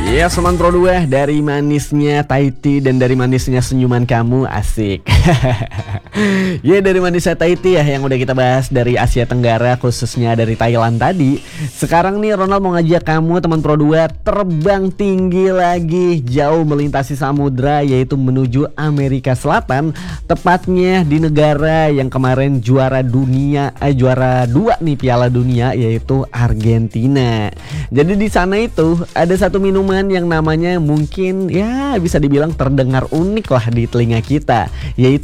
Ya, Soman Pro 2, dari manisnya Tahiti dan dari manisnya senyuman kamu, asik. Ya, dari manisnya Tahiti ya yang udah kita bahas dari Asia Tenggara, khususnya dari Thailand tadi. Sekarang nih Ronald mau ngajak kamu teman Pro 2 terbang tinggi lagi, jauh melintasi samudra, yaitu menuju Amerika Selatan, tepatnya di negara yang kemarin juara dua nih Piala Dunia, yaitu Argentina. Jadi di sana itu ada satu minuman yang namanya mungkin ya bisa dibilang terdengar unik lah di telinga kita, yaitu